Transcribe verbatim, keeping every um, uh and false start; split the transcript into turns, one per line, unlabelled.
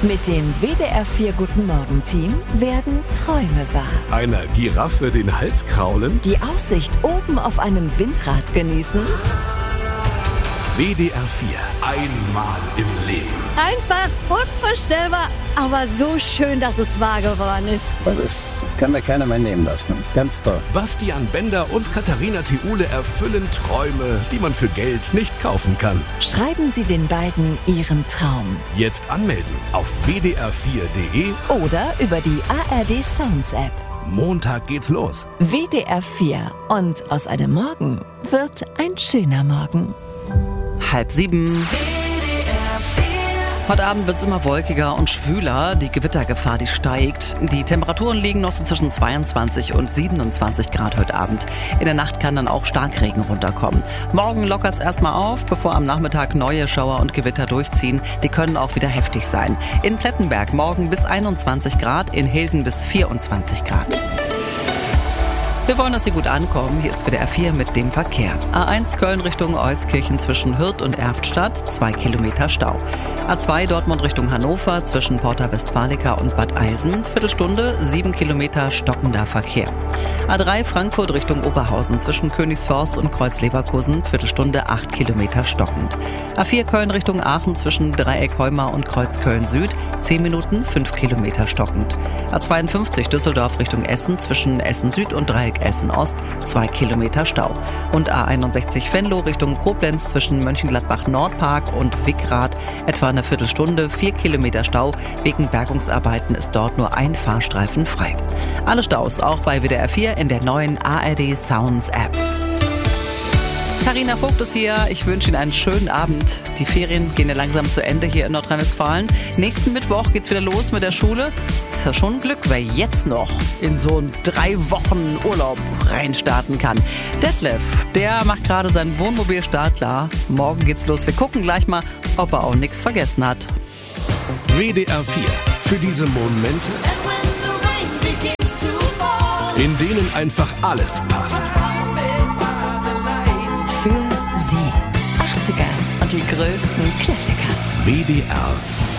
Mit dem W D R vier Guten Morgen Team werden Träume wahr.
Einer Giraffe den Hals kraulen?
Die Aussicht oben auf einem Windrad genießen?
W D R vier. Einmal im Leben.
Einfach unvorstellbar, aber so schön, dass es wahr geworden ist.
Das kann mir keiner mehr nehmen lassen. Ganz toll.
Bastian Bender und Katharina Theule erfüllen Träume, die man für Geld nicht kaufen kann.
Schreiben Sie den beiden Ihren Traum.
Jetzt anmelden auf w d r vier punkt d e
Oder über die A R D Sounds App.
Montag geht's los.
W D R vier. Und aus einem Morgen wird ein schöner Morgen.
Halb sieben. Heute Abend wird es immer wolkiger und schwüler. Die Gewittergefahr, die steigt. Die Temperaturen liegen noch so zwischen zweiundzwanzig und siebenundzwanzig Grad heute Abend. In der Nacht kann dann auch Starkregen runterkommen. Morgen lockert es erstmal auf, bevor am Nachmittag neue Schauer und Gewitter durchziehen. Die können auch wieder heftig sein. In Plettenberg morgen bis einundzwanzig Grad, in Hilden bis vierundzwanzig Grad. Wir wollen, dass Sie gut ankommen. Hier ist W D R vier mit dem Verkehr. A eins Köln Richtung Euskirchen zwischen Hürth und Erftstadt, zwei Kilometer Stau. A zwei Dortmund Richtung Hannover zwischen Porta Westfalica und Bad Eisen, Viertelstunde, sieben Kilometer stockender Verkehr. A drei Frankfurt Richtung Oberhausen zwischen Königsforst und Kreuz-Leverkusen, Viertelstunde, acht Kilometer stockend. A vier Köln Richtung Aachen zwischen Dreieck Heumar und Kreuz Köln Süd, zehn Minuten, fünf Kilometer stockend. A zweiundfünfzig Düsseldorf Richtung Essen zwischen Essen Süd und Dreieck Essen Ost, zwei Kilometer Stau. Und A einundsechzig Venlo Richtung Koblenz zwischen Mönchengladbach Nordpark und Wickrath, etwa eine Viertelstunde, vier Kilometer Stau. Wegen Bergungsarbeiten ist dort nur ein Fahrstreifen frei. Alle Staus auch bei W D R vier in der neuen A R D Sounds App. Carina Vogt ist hier. Ich wünsche Ihnen einen schönen Abend. Die Ferien gehen ja langsam zu Ende hier in Nordrhein-Westfalen. Nächsten Mittwoch geht's wieder los mit der Schule. Ist ja schon ein Glück, wer jetzt noch in so einen drei Wochen Urlaub reinstarten kann. Detlef, der macht gerade seinen Wohnmobilstart klar. Morgen geht's los. Wir gucken gleich mal, ob er auch nichts vergessen hat.
W D R vier. Für diese Momente, in denen einfach alles passt.
Für Sie. achtziger und die größten Klassiker.
W D R